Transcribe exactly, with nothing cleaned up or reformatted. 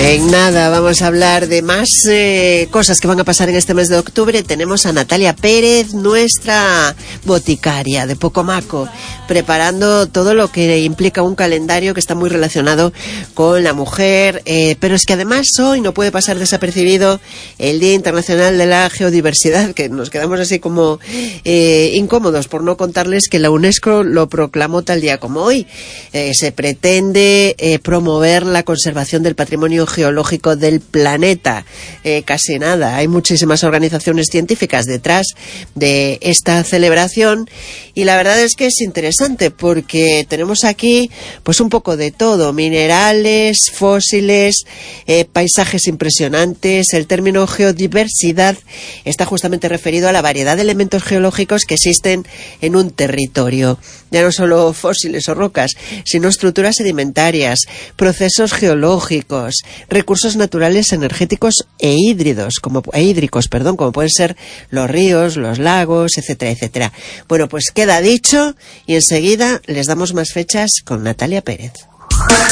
En nada, vamos a hablar de más eh, cosas que van a pasar en este mes de octubre. Tenemos a Natalia Pérez, nuestra boticaria de Pocomaco, preparando todo lo que implica un calendario que está muy relacionado con la mujer, eh, pero es que además hoy no puede pasar desapercibido el Día Internacional de la Geodiversidad, que nos quedamos así como eh, incómodos por no contarles que la UNESCO lo proclamó tal día como hoy. Eh, se pretende eh, promover la conservación del patrimonio geológico del planeta. Eh, casi nada, hay muchísimas organizaciones científicas detrás de esta celebración y la verdad es que es interesante porque tenemos aquí pues un poco de todo: minerales, fósiles, eh, paisajes impresionantes. El término geodiversidad está justamente referido a la variedad de elementos geológicos que existen en un territorio. Ya no solo fósiles o rocas, sino estructuras sedimentarias, procesos geológicos, recursos naturales energéticos e hídridos, como e hídricos, perdón, como pueden ser los ríos, los lagos, etcétera, etcétera. Bueno, pues queda dicho y enseguida les damos más fechas con Natalia Pérez.